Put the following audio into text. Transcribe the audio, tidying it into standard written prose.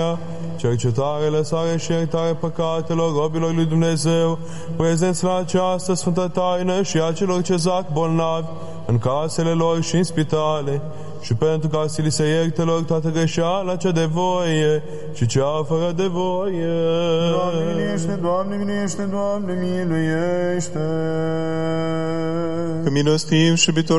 cercetare, lăsare și iertare păcatelor robilor lui Dumnezeu, prezenți la această sfântă taină și a celor ce zac bolnavi în casele lor și în spitale, și pentru ca să li se ierte lor toată greșeala cea de voie și cea fără de voie. Doamne miluiește, Doamne miluiește, Doamne miluiește. Milostiv și iubitor